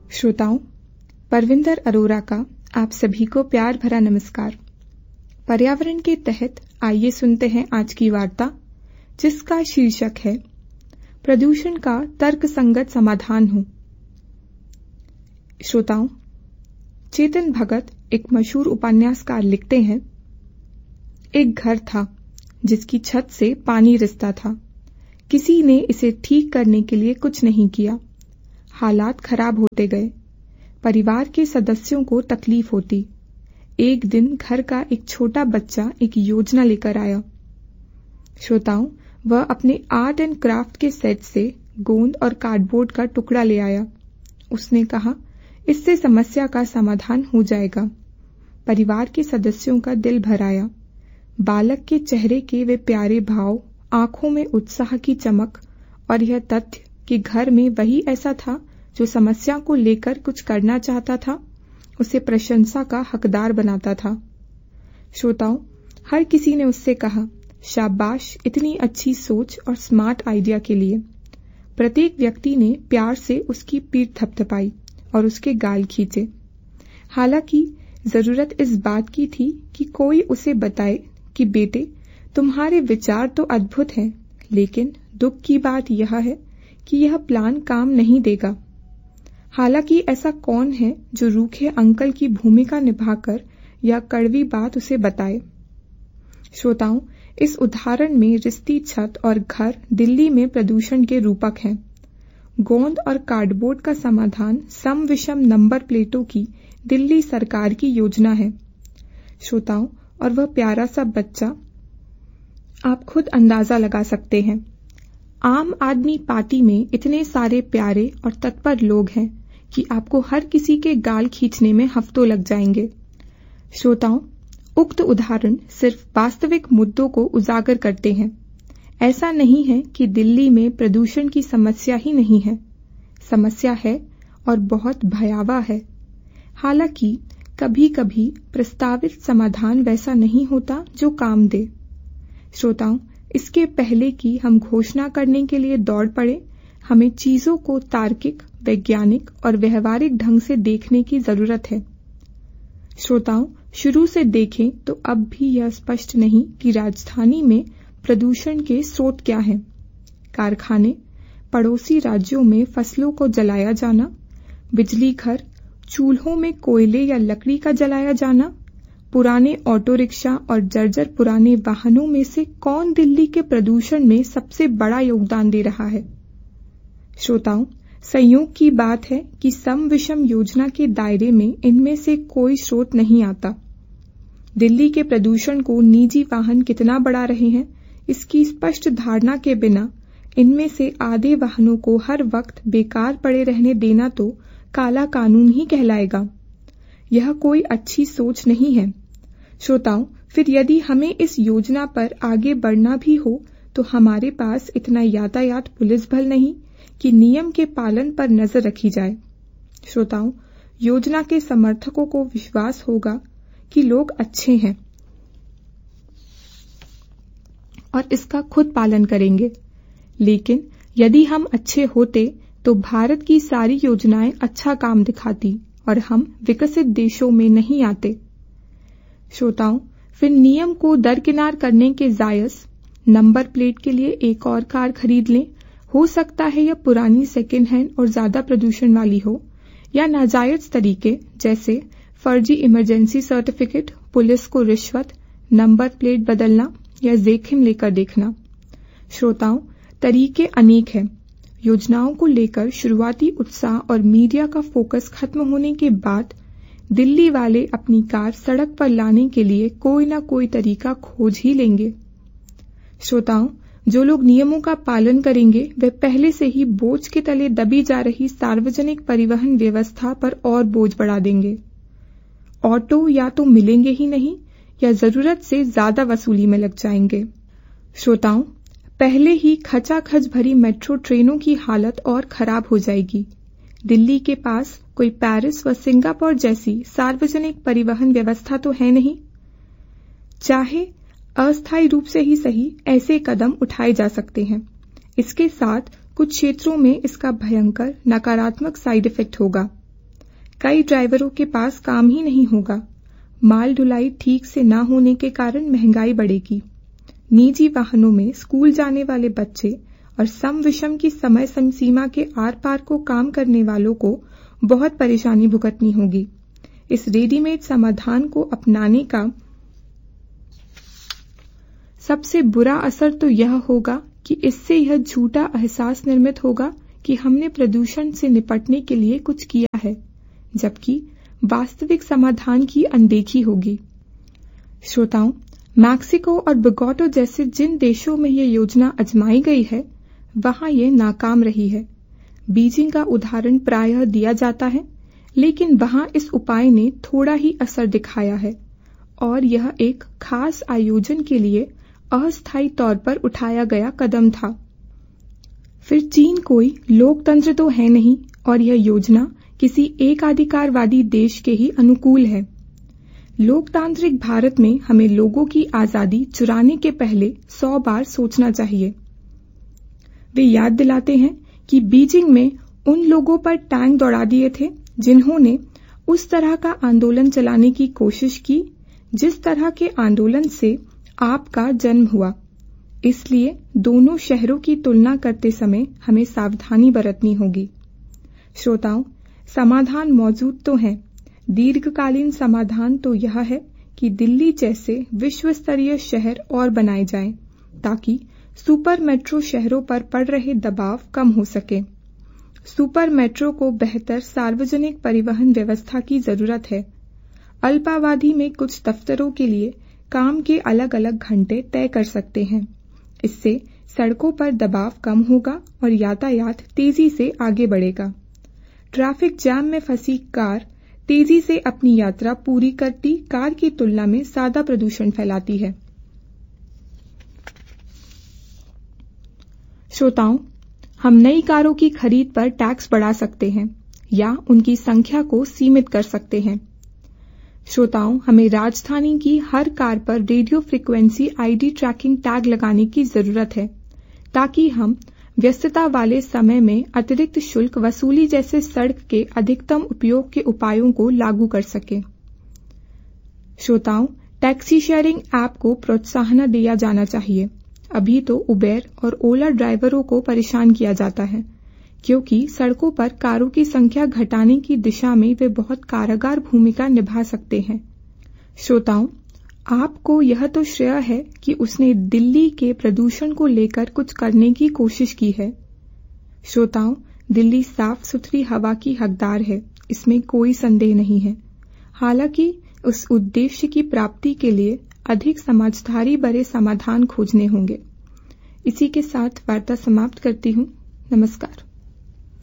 श्रोताओं, परविंदर अरोरा का आप सभी को प्यार भरा नमस्कार। पर्यावरण के तहत आइए सुनते हैं आज की वार्ता, जिसका शीर्षक है प्रदूषण का तर्कसंगत समाधान हो। श्रोताओं, चेतन भगत एक मशहूर उपन्यासकार लिखते हैं, एक घर था जिसकी छत से पानी रिसता था। किसी ने इसे ठीक करने के लिए कुछ नहीं किया। हालात खराब होते गए। परिवार के सदस्यों को तकलीफ होती। एक दिन घर का एक छोटा बच्चा एक योजना लेकर आया। श्रोताओं, वह अपने आर्ट एंड क्राफ्ट के सेट से गोंद और कार्डबोर्ड का टुकड़ा ले आया। उसने कहा, इससे समस्या का समाधान हो जाएगा। परिवार के सदस्यों का दिल भर आया। बालक के चेहरे के वे प्यारे भाव, आंखों में उत्साह की चमक और यह तथ्य कि घर में वही ऐसा था जो समस्या को लेकर कुछ करना चाहता था, उसे प्रशंसा का हकदार बनाता था। श्रोताओं, हर किसी ने उससे कहा, शाबाश इतनी अच्छी सोच और स्मार्ट आइडिया के लिए। प्रत्येक व्यक्ति ने प्यार से उसकी पीठ थपथपाई और उसके गाल खींचे। हालांकि जरूरत इस बात की थी कि कोई उसे बताए कि बेटे, तुम्हारे विचार तो अद्भुत हैं, लेकिन दुख की बात यह है कि यह प्लान काम नहीं देगा। हालांकि ऐसा कौन है जो रूखे अंकल की भूमिका निभाकर यह कड़वी बात उसे बताए। श्रोताओं, इस उदाहरण में रिश्ती छत और घर दिल्ली में प्रदूषण के रूपक हैं। गोंद और कार्डबोर्ड का समाधान सम विषम नंबर प्लेटों की दिल्ली सरकार की योजना है। श्रोताओं, और वह प्यारा सा बच्चा, आप खुद अंदाजा लगा सकते हैं। आम आदमी पार्टी में इतने सारे प्यारे और तत्पर लोग हैं कि आपको हर किसी के गाल खींचने में हफ्तों लग जाएंगे। श्रोताओं, उक्त उदाहरण सिर्फ वास्तविक मुद्दों को उजागर करते हैं। ऐसा नहीं है कि दिल्ली में प्रदूषण की समस्या ही नहीं है। समस्या है और बहुत भयावह है। हालांकि कभी-कभी प्रस्तावित समाधान वैसा नहीं होता जो काम दे। श्रोताओं, इसके पहले कि हम घोषणा करने के लिए दौड़ पड़े, हमें चीजों को तार्किक, वैज्ञानिक और व्यवहारिक ढंग से देखने की जरूरत है। श्रोताओं, शुरू से देखें तो अब भी यह स्पष्ट नहीं कि राजधानी में प्रदूषण के स्रोत क्या हैं। कारखाने, पड़ोसी राज्यों में फसलों को जलाया जाना, बिजली घर, चूल्हों में कोयले या लकड़ी का जलाया जाना, पुराने ऑटो रिक्शा और जर्जर पुराने वाहनों में से कौन दिल्ली के प्रदूषण में सबसे बड़ा योगदान दे रहा है। श्रोताओं, संयोग की बात है कि सम विषम योजना के दायरे में इनमें से कोई स्रोत नहीं आता। दिल्ली के प्रदूषण को निजी वाहन कितना बढ़ा रहे हैं, इसकी स्पष्ट धारणा के बिना इनमें से आधे वाहनों को हर वक्त बेकार पड़े रहने देना तो काला कानून ही कहलाएगा। यह कोई अच्छी सोच नहीं है। श्रोताओं, फिर यदि हमें इस योजना पर आगे बढ़ना भी हो तो हमारे पास इतना यातायात पुलिस बल नहीं कि नियम के पालन पर नजर रखी जाए। श्रोताओं, योजना के समर्थकों को विश्वास होगा कि लोग अच्छे हैं और इसका खुद पालन करेंगे। लेकिन यदि हम अच्छे होते तो भारत की सारी योजनाएं अच्छा काम दिखाती और हम विकसित देशों में नहीं आते। श्रोताओं, फिर नियम को दरकिनार करने के जायज नंबर प्लेट के लिए एक और कार खरीद लें। हो सकता है यह पुरानी सेकेंड हैंड और ज्यादा प्रदूषण वाली हो, या नाजायज तरीके जैसे फर्जी इमरजेंसी सर्टिफिकेट, पुलिस को रिश्वत, नंबर प्लेट बदलना या जोखिम लेकर देखना। श्रोताओं, तरीके अनेक हैं। योजनाओं को लेकर शुरुआती उत्साह और मीडिया का फोकस खत्म होने के बाद दिल्ली वाले अपनी कार सड़क पर लाने के लिए कोई न कोई तरीका खोज ही लेंगे। श्रोताओं, जो लोग नियमों का पालन करेंगे वे पहले से ही बोझ के तले दबी जा रही सार्वजनिक परिवहन व्यवस्था पर और बोझ बढ़ा देंगे। ऑटो या तो मिलेंगे ही नहीं या जरूरत से ज्यादा वसूली में लग जाएंगे। श्रोताओं, पहले ही खचाखच भरी मेट्रो ट्रेनों की हालत और खराब हो जाएगी। दिल्ली के पास कोई पेरिस व सिंगापुर जैसी सार्वजनिक परिवहन व्यवस्था तो है नहीं। चाहे अस्थायी रूप से ही सही, ऐसे कदम उठाए जा सकते हैं। इसके साथ कुछ क्षेत्रों में इसका भयंकर नकारात्मक साइड इफेक्ट होगा। कई ड्राइवरों के पास काम ही नहीं होगा। माल ढुलाई ठीक से न होने के कारण महंगाई बढ़ेगी। निजी वाहनों में स्कूल जाने वाले बच्चे और सम विषम की समय सीमा के आर पार को काम करने वालों को बहुत परेशानी भुगतनी होगी। इस रेडीमेड समाधान को अपनाने का सबसे बुरा असर तो यह होगा कि इससे यह झूठा एहसास निर्मित होगा कि हमने प्रदूषण से निपटने के लिए कुछ किया है, जबकि वास्तविक समाधान की अनदेखी होगी। श्रोताओं, मैक्सिको और बोगोटा जैसे जिन देशों में यह योजना आजमाई गई है, वहां यह नाकाम रही है। बीजिंग का उदाहरण प्रायः दिया जाता है, लेकिन वहां इस उपाय ने थोड़ा ही असर दिखाया है और यह एक खास आयोजन के लिए अस्थायी तौर पर उठाया गया कदम था। फिर चीन कोई लोकतंत्र तो है नहीं और यह योजना किसी एकाधिकारवादी देश के ही अनुकूल है। लोकतांत्रिक भारत में हमें लोगों की आजादी चुराने के पहले 100 बार सोचना चाहिए। वे याद दिलाते हैं कि बीजिंग में उन लोगों पर टैंक दौड़ा दिए थे जिन्होंने उस तरह का आंदोलन चलाने की कोशिश की जिस तरह के आंदोलन से आपका जन्म हुआ। इसलिए दोनों शहरों की तुलना करते समय हमें सावधानी बरतनी होगी। श्रोताओं, समाधान मौजूद तो हैं। दीर्घकालीन समाधान तो यह है कि दिल्ली जैसे विश्व स्तरीय शहर और बनाए जाएं, ताकि सुपर मेट्रो शहरों पर पड़ रहे दबाव कम हो सके। सुपर मेट्रो को बेहतर सार्वजनिक परिवहन व्यवस्था की जरूरत है। अल्पावधि में कुछ दफ्तरों के लिए काम के अलग अलग घंटे तय कर सकते हैं। इससे सड़कों पर दबाव कम होगा और यातायात तेजी से आगे बढ़ेगा। ट्रैफिक जाम में फंसी कार तेजी से अपनी यात्रा पूरी करती कार की तुलना में ज्यादा प्रदूषण फैलाती है। श्रोताओं, हम नई कारों की खरीद पर टैक्स बढ़ा सकते हैं या उनकी संख्या को सीमित कर सकते हैं। श्रोताओं, हमें राजधानी की हर कार पर radio frequency ID trekking tag लगाने की जरूरत है, ताकि हम व्यस्तता वाले समय में अतिरिक्त शुल्क वसूली जैसे सड़क के अधिकतम उपयोग के उपायों को लागू कर सकें। श्रोताओं, टैक्सी शेयरिंग ऐप को प्रोत्साहन दिया जाना चाहिए। अभी तो उबेर और ओला ड्राइवरों को परेशान किया जाता है, क्योंकि सड़कों पर कारों की संख्या घटाने की दिशा में वे बहुत कारगर भूमिका निभा सकते हैं। श्रोताओं, आपको यह तो श्रेय है कि उसने दिल्ली के प्रदूषण को लेकर कुछ करने की कोशिश की है। श्रोताओं, दिल्ली साफ सुथरी हवा की हकदार है, इसमें कोई संदेह नहीं है। हालांकि उस उद्देश्य की प्राप्ति के लिए अधिक समझदारी भरे समाधान खोजने होंगे। इसी के साथ वार्ता समाप्त करती हूँ। नमस्कार।